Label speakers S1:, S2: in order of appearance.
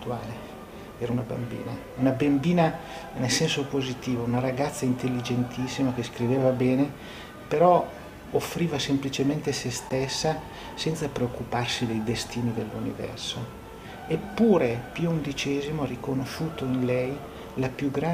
S1: intellettuale. Era una bambina nel senso positivo, una ragazza intelligentissima che scriveva bene, però offriva semplicemente se stessa senza preoccuparsi dei destini dell'universo. Eppure Pio XI ha riconosciuto in lei la più grande